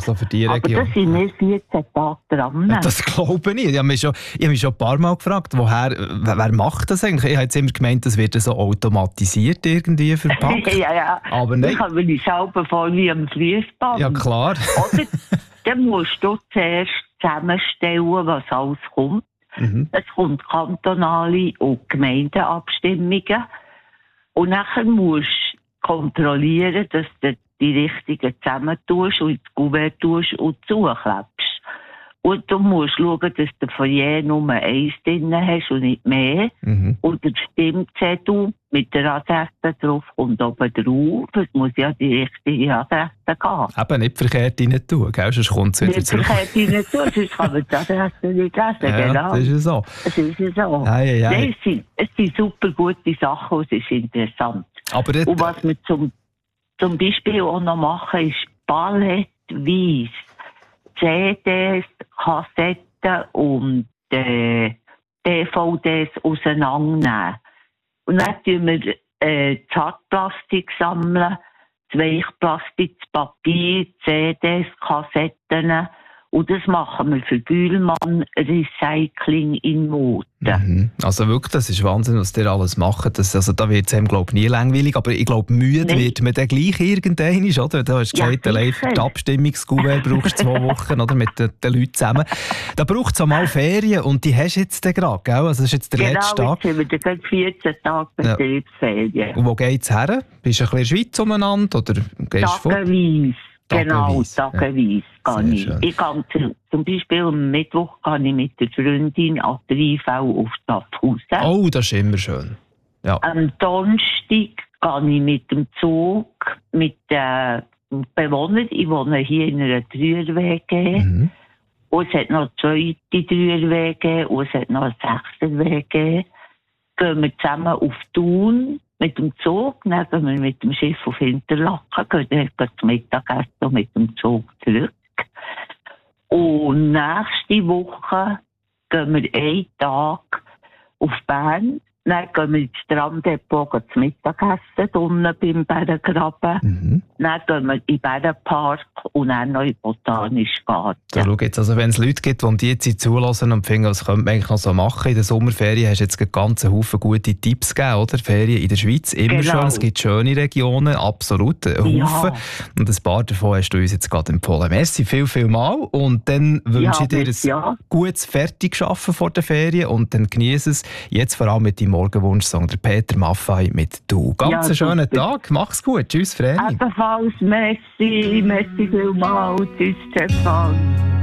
so für die Region. Aber da sind wir 14 Tage dran. Das glaube ich nicht. Ich habe mich schon ein paar Mal gefragt, wer macht das eigentlich? Ich habe jetzt immer gemeint, das wird so automatisiert irgendwie verpackt. ja. Aber nein. Ich habe mich selber voll wie am Fließband. Ja, klar. Oder dann musst du zuerst zusammenstellen, was alles kommt. Es kommt kantonale und Gemeindeabstimmungen. Und nachher musst du kontrollieren, dass du die richtigen zusammentust und ins Kuvert tust und zuklebst. Und du musst schauen, dass du von je nur eins drin hast und nicht mehr. Und der Stimmzettel mit der Adresse drauf kommt oben drauf. Es muss ja die richtige Adresse gehen. Eben nicht verkehrt rein tun, gell? Sonst kommt es wieder zurück. Nicht verkehrt rein tun, sonst kann man die Adresse nicht lesen. Ja, genau. das ist ja so. Es ist ja so. Nein, es sind super gute Sachen und es ist interessant. Aber und was wir zum Beispiel auch noch machen, ist palettweise CDs, Kassetten und DVDs auseinandernehmen. Und dann tun wir das Hartplastik sammeln, das Weichplastik, das Papier, CDs, Kassetten. Und das machen wir für Bühlmann Recycling in Mode. Also wirklich, das ist Wahnsinn, was ihr alles macht. Da wird es einem, glaube ich, nie langweilig. Aber ich glaube, müde wird man dann gleich irgendwann, oder? Du hast gesagt, allein für die Abstimmungskuvert brauchst du 2 Wochen, oder? Mit den Leuten zusammen. Da braucht es auch mal Ferien und die hast du jetzt gerade, gell? Also das ist jetzt der letzte Tag. Genau, jetzt haben wir 14 Tage Betriebsferien. Und wo geht es her? Bist du ein bisschen in der Schweiz umeinander? Oder gehst du tageweise. Genau, tageweise gehe ich. Schön. Ich gehe zum Beispiel am Mittwoch gehe ich mit der Freundin an der IV auf Schaffhausen. Oh, das ist immer schön. Ja. Am Donnerstag gehe ich mit dem Zug mit den Bewohnern. Ich wohne hier in einer 3er-WG. Und es hat noch eine 2. 3er-WG und es hat noch eine 6er-WG. Gehen wir zusammen auf Thun mit dem Zug, dann gehen wir mit dem Schiff auf Interlaken, gehen dann zum Mittagessen und mit dem Zug zurück. Und nächste Woche gehen wir einen Tag auf Bern. Dann gehen wir ins Tramdepot zum Mittagessen, unten beim Bärengraben. Dann gehen wir in den Bärenpark und dann noch in den Botanischen Garten. Da schau jetzt, also wenn es Leute gibt, die die jetzt zulassen und finden, was könnte man eigentlich noch so machen in der Sommerferien, hast du jetzt einen ganzen Haufen gute Tipps gegeben, oder? Ferien in der Schweiz, immer schön, es gibt schöne Regionen, absolut, einen Haufen. Und ein paar davon hast du uns jetzt gerade empfohlen. Merci viel mal und dann wünsche ich dir ein gutes Fertigschaffen vor der Ferien und dann genieße es jetzt vor allem mit deinem Morgenwunsch-Song, der Peter Maffay mit «Du». Ganz einen schönen Tag, mach's gut, tschüss Vreni. Ebenfalls, merci vielmals, tschüss Stefan.